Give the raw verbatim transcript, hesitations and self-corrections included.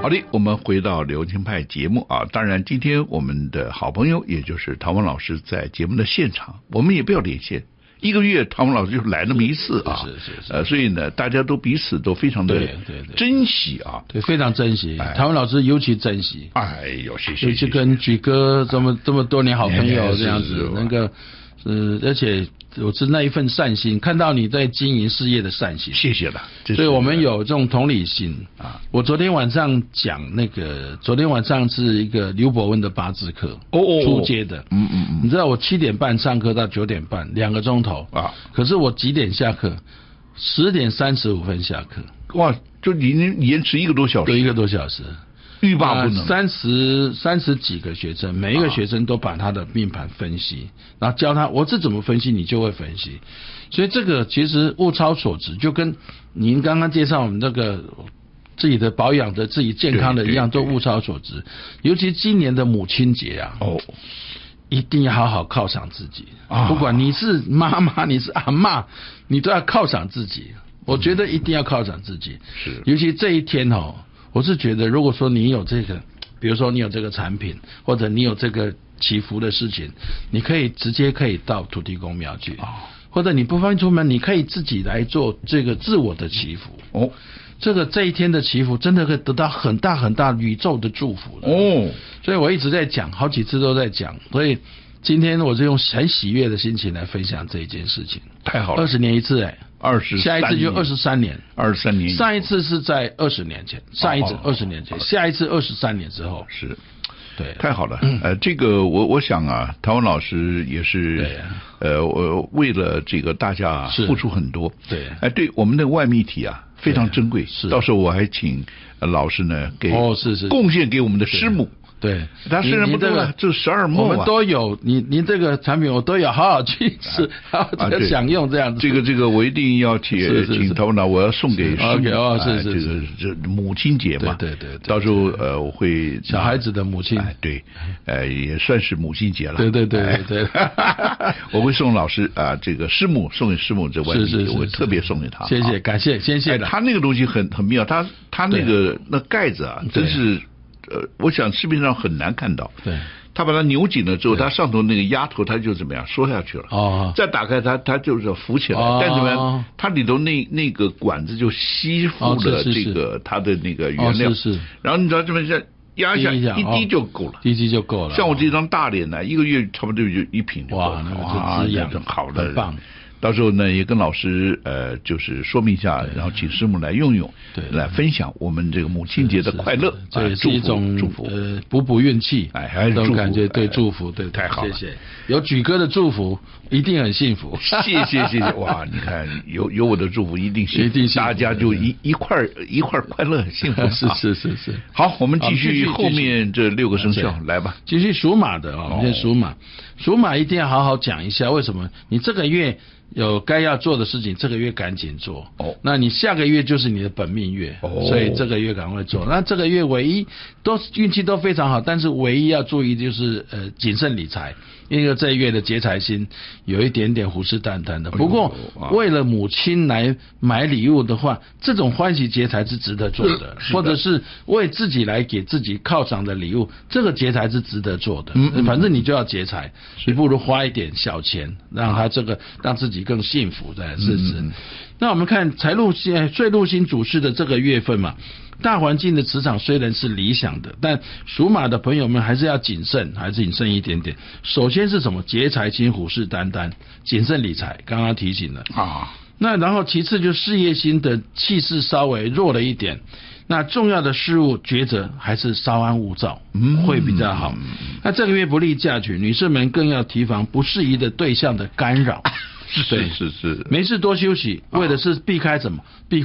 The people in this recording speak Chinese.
好的，我们回到流行派节目啊，当然今天我们的好朋友也就是唐文老师在节目的现场，我们也不要连线。一个月唐文老师就来那么一次啊， 是是是， 呃，所以呢，大家都彼此都非常的珍惜啊， 对，非常珍惜。唐文老师尤其珍惜。 哎呦，谢谢。 尤其跟举哥这么这么多年好朋友这样子，那个，呃，而且我是那一份善心，看到你在经营事业的善心， 谢谢了。 所以我们有这种同理心啊。我昨天晚上讲那个，昨天晚上是一个刘伯温的八字课，哦哦，初阶的，嗯嗯嗯。你知道我七点半上课到九点半，两个钟头啊。可是我几点下课？十点三十五分下课。 哇，就你延迟一个多小时， 对，一个多小时。 欲罢不能， 三十三十几个学生，每一个学生都把他的命盘分析，然后教他我这怎么分析，你就会分析。所以这个其实物超所值，就跟您刚刚介绍我们这个自己的保养的、自己健康的一样，都物超所值。尤其今年的母亲节啊，哦，一定要好好犒赏自己。啊、不管你是妈妈，你是阿嬷，你都要犒赏自己。我觉得一定要犒赏自己。是，尤其这一天哦。我是觉得，如果说你有这个，比如说你有这个产品，或者你有这个祈福的事情，你可以直接可以到土地公庙去，哦、或者你不方便出门，你可以自己来做这个自我的祈福。哦，这个这一天的祈福真的可以得到很大很大宇宙的祝福的哦。所以我一直在讲，好几次都在讲，所以今天我就用很喜悦的心情来分享这一件事情。 太好了， 二十年一次哎。 二十， 下一次就二十三年， 二十三年。 上一次是在二十年前，上一次二十年前，下一次二十三年之后。 是， 对， 太好了。呃，这个我我想啊，唐文老师也是，呃，我为了这个大家付出很多。对，哎，对我们的外媒体啊非常珍贵。是，到时候我还请老师呢给哦是是贡献给我们的师母。 对， 他虽然不多了，就十二墨我们都有。你您这个产品我都有，好好去吃，好好的享用这样子。 这个这个我一定要请请头脑，我要送给师母。 哦，是是是，这这母亲节嘛， 对对对。 到时候呃我会小孩子的母亲， 对，呃也算是母亲节了。 对对对对。 我会送老师啊，这个师母送给师母这外面，我会特别送给他。 谢谢，感谢，谢谢。 他那个东西很很妙，他他那个那盖子啊，真是。呃，我想市面上很难看到。对，他把它扭紧了之后，它上头那个压头，它就怎么样缩下去了。哦，再打开它，它就是浮起来。哦、但怎么样？它里头那那个管子就吸附了这个它的那个原料。哦、是是。然后你知道这么下压一下，一滴就够了， 一滴就够了。 像我这张大脸呢，一个月差不多就一瓶就够了。 哇，那个滋养好的， 很棒。 到时候呢，也跟老师呃，就是说明一下，然后请师母来用用，对，来分享我们这个母亲节的快乐， 这也是一种祝福，呃，补补运气，哎，还是这种感觉，对，祝福，对， 太好了， 谢谢。有举哥的祝福，一定很幸福。 谢谢谢谢，哇，你看有有我的祝福，一定幸福， 一定大家就一一块一块快乐幸福。 是是是是。 好，我们继续后面这六个生肖来吧。 继续属马的啊，我们先属马，属马一定要好好讲一下，为什么你这个月。有该要做的事情，这个月赶紧做。哦，那你下个月就是你的本命月，哦，所以这个月赶快做。那这个月唯一都运气都非常好，但是唯一要注意就是呃谨慎理财，因为这一月的劫财星有一点点虎视眈眈的。不过为了母亲来买礼物的话，这种欢喜劫财是值得做的，的或者是为自己来给自己犒赏的礼物，这个劫财是值得做的。嗯，反正你就要劫财，你不如花一点小钱，让他这个让自己更幸福的日子。嗯、那我们看财路星、岁禄星主事的这个月份嘛，大环境的磁场虽然是理想的，但属马的朋友们还是要谨慎，还是谨慎一点点。首先是什么？劫财星虎视眈眈，谨慎理财，刚刚提醒了啊。那然后其次就事业心的气势稍微弱了一点。那重要的事物抉择还是稍安勿躁，嗯，会比较好。那这个月不利嫁娶，女士们更要提防不适宜的对象的干扰。 是是是， 没事多休息，为的是避开什么？避